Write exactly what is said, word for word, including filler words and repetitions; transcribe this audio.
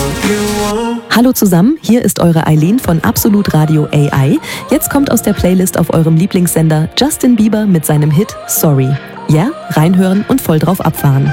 Hallo zusammen, hier ist eure Eileen von Absolut Radio A I. Jetzt kommt aus der Playlist auf eurem Lieblingssender Justin Bieber mit seinem Hit Sorry. Ja, reinhören und voll drauf abfahren.